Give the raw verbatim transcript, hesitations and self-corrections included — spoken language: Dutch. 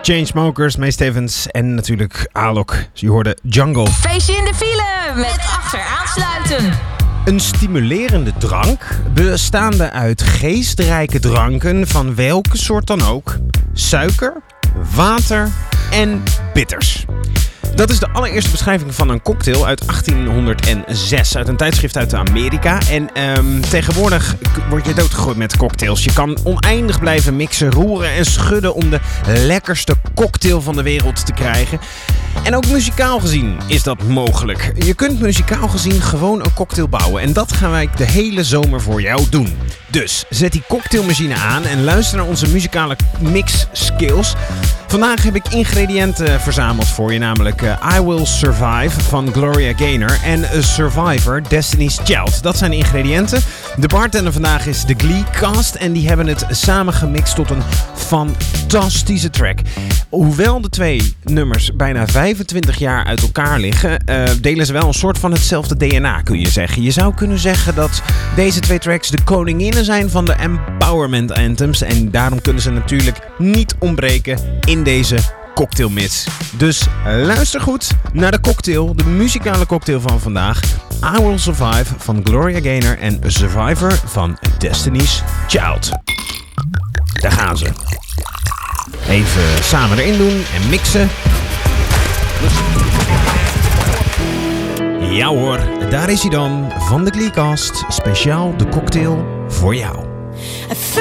Chainsmokers, May Stevens en natuurlijk Alok. Je hoorde Jungle. Feestje in de file met achteraansluiten. Een stimulerende drank bestaande uit geestrijke dranken van welke soort dan ook. Suiker, water en bitters. Dat is de allereerste beschrijving van een cocktail uit achttienhonderdzes. Uit een tijdschrift uit Amerika. En um, tegenwoordig word je doodgegooid met cocktails. Je kan oneindig blijven mixen, roeren en schudden om de lekkerste cocktail van de wereld te krijgen. En ook muzikaal gezien is dat mogelijk. Je kunt muzikaal gezien gewoon een cocktail bouwen. En dat gaan wij de hele zomer voor jou doen. Dus zet die cocktailmachine aan en luister naar onze muzikale mix skills. Vandaag heb ik ingrediënten verzameld voor je, namelijk uh, I Will Survive van Gloria Gaynor en A Survivor, Destiny's Child. Dat zijn de ingrediënten. De bartender vandaag is de Glee Cast en die hebben het samen gemixt tot een fantastische track. Hoewel de twee nummers bijna vijfentwintig jaar uit elkaar liggen, uh, delen ze wel een soort van hetzelfde D N A, kun je zeggen. Je zou kunnen zeggen dat deze twee tracks de koninginnen zijn van de empowerment anthems en daarom kunnen ze natuurlijk niet ontbreken in deze cocktailmix. Dus luister goed naar de cocktail, de muzikale cocktail van vandaag. I Will Survive van Gloria Gaynor en A Survivor van Destiny's Child. Daar gaan ze. Even samen erin doen en mixen. Ja hoor, daar is hij dan van de Gleecast. Speciaal de cocktail voor jou.